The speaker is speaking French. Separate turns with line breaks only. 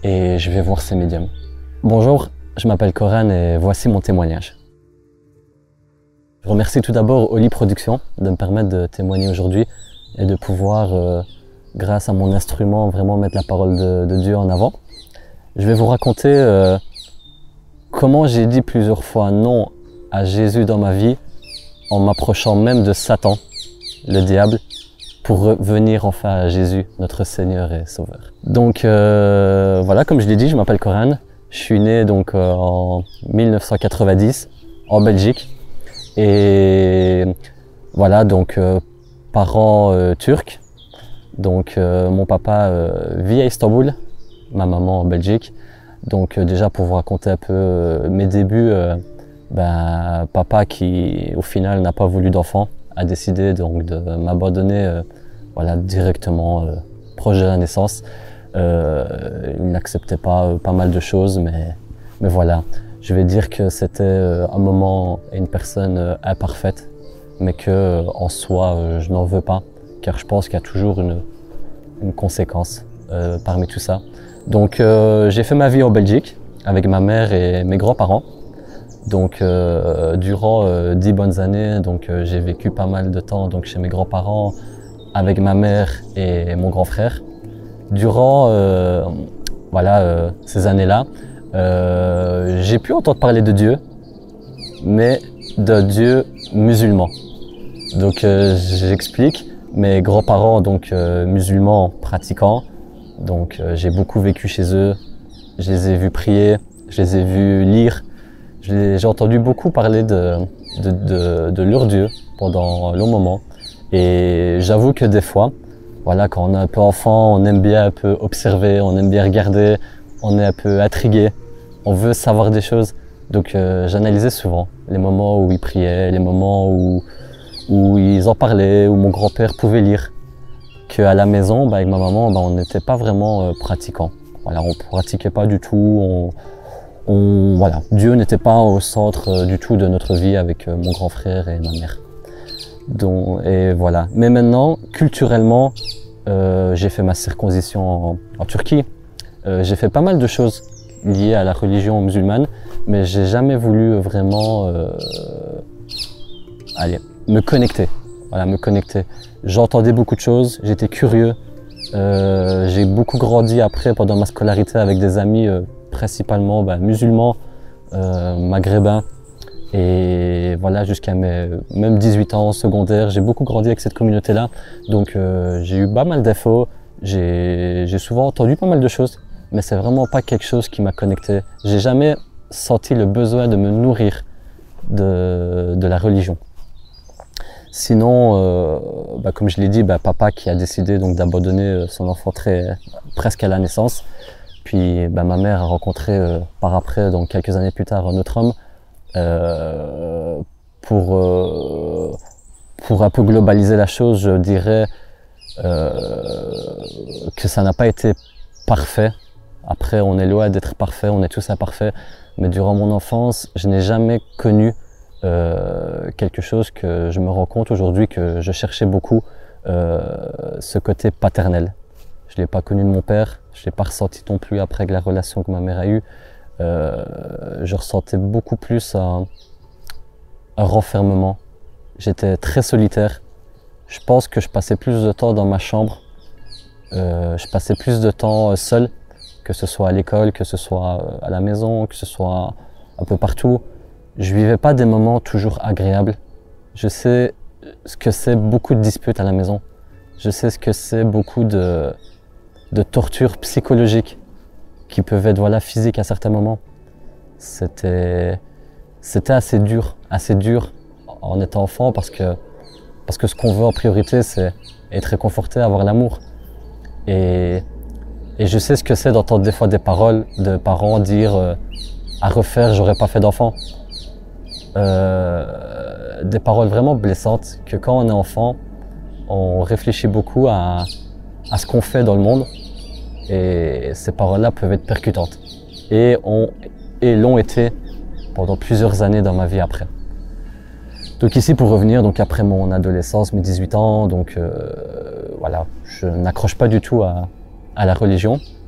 et je vais voir ces médiums. Bonjour, je m'appelle Coran et voici mon témoignage. Je remercie tout d'abord Oli Productions de me permettre de témoigner aujourd'hui et de pouvoir, grâce à mon instrument, vraiment mettre la parole de Dieu en avant. Je vais vous raconter comment j'ai dit plusieurs fois non à Jésus dans ma vie en m'approchant même de Satan, le diable, pour revenir enfin à Jésus, notre Seigneur et Sauveur. Donc voilà, comme je l'ai dit, je m'appelle Coran. Je suis né donc en 1990 en Belgique. Et voilà, donc parents turcs. Donc mon papa vit à Istanbul, ma maman en Belgique. Donc déjà pour vous raconter un peu mes débuts, papa qui au final n'a pas voulu d'enfant a décidé donc de m'abandonner voilà, directement proche de la naissance. Il n'acceptait pas mal de choses, mais voilà. Je vais dire que c'était un moment et une personne imparfaite, mais que en soi, je n'en veux pas, car je pense qu'il y a toujours une conséquence parmi tout ça. Donc j'ai fait ma vie en Belgique avec ma mère et mes grands-parents. Donc durant 10 bonnes années, donc j'ai vécu pas mal de temps donc chez mes grands-parents, avec ma mère et mon grand frère. Durant ces années-là, j'ai pu entendre parler de Dieu, mais de Dieu musulman. Donc j'explique, mes grands-parents donc musulmans pratiquants, donc j'ai beaucoup vécu chez eux, je les ai vus prier, je les ai vus lire, j'ai entendu beaucoup parler de leur Dieu pendant un long moment. Et j'avoue que des fois, voilà, quand on est un peu enfant, on aime bien un peu observer, on aime bien regarder, on est un peu intrigué, on veut savoir des choses. Donc j'analysais souvent les moments où ils priaient, les moments où ils en parlaient, où mon grand-père pouvait lire. Qu'à la maison, avec ma maman, on n'était pas vraiment pratiquants. Voilà, on ne pratiquait pas du tout, voilà, Dieu n'était pas au centre du tout de notre vie avec mon grand frère et ma mère. Et voilà. Mais maintenant, culturellement, j'ai fait ma circoncision en Turquie. J'ai fait pas mal de choses liées à la religion musulmane, mais j'ai jamais voulu vraiment me connecter. Voilà, me connecter. J'entendais beaucoup de choses, j'étais curieux. J'ai beaucoup grandi après pendant ma scolarité avec des amis principalement musulmans, maghrébins. Et voilà, jusqu'à mes même 18 ans secondaire, j'ai beaucoup grandi avec cette communauté-là. Donc j'ai eu pas mal d'infos, j'ai souvent entendu pas mal de choses, mais c'est vraiment pas quelque chose qui m'a connecté. J'ai jamais senti le besoin de me nourrir de la religion. Sinon, comme je l'ai dit, papa qui a décidé donc d'abandonner son enfant presque à la naissance. Puis ma mère a rencontré par après, donc quelques années plus tard, un autre homme. Pour un peu globaliser la chose, je dirais que ça n'a pas été parfait. Après, on est loin d'être parfait, on est tous imparfaits. Mais durant mon enfance, je n'ai jamais connu quelque chose que je me rends compte aujourd'hui que je cherchais beaucoup, ce côté paternel. Je ne l'ai pas connu de mon père, je ne l'ai pas ressenti non plus après la relation que ma mère a eue. Je ressentais beaucoup plus un renfermement. J'étais très solitaire. Je pense que je passais plus de temps dans ma chambre. Je passais plus de temps seul, que ce soit à l'école, que ce soit à la maison, que ce soit un peu partout. Je vivais pas des moments toujours agréables. Je sais ce que c'est beaucoup de disputes à la maison. Je sais ce que c'est beaucoup de tortures psychologiques qui peuvent être physiques à certains moments. C'était assez dur en étant enfant parce que ce qu'on veut en priorité, c'est être réconforté, avoir l'amour. Et je sais ce que c'est d'entendre des fois des paroles de parents dire à refaire, j'aurais pas fait d'enfant. Des paroles vraiment blessantes que quand on est enfant, on réfléchit beaucoup à ce qu'on fait dans le monde. Et ces paroles-là peuvent être percutantes. Et l'ont été pendant plusieurs années dans ma vie après. Donc ici, pour revenir, donc après mon adolescence, mes 18 ans, donc voilà, je n'accroche pas du tout à la religion.